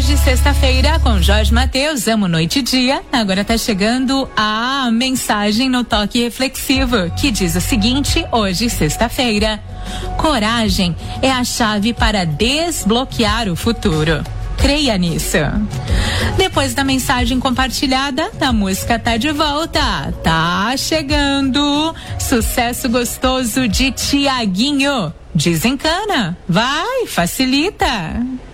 Hoje, sexta-feira, com Jorge Mateus, Amo Noite e Dia. Agora tá chegando a mensagem no toque reflexivo, que diz o seguinte, hoje, sexta-feira: coragem é a chave para desbloquear o futuro. Creia nisso. Depois da mensagem compartilhada, a música tá de volta. Tá chegando. Sucesso gostoso de Tiaguinho. Desencana. Vai, facilita.